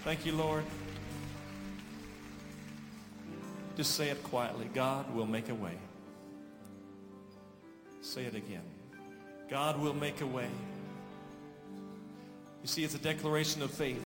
Thank you, Lord. Just say it quietly. God will make a way. Say it again. God will make a way. You see, it's a declaration of faith.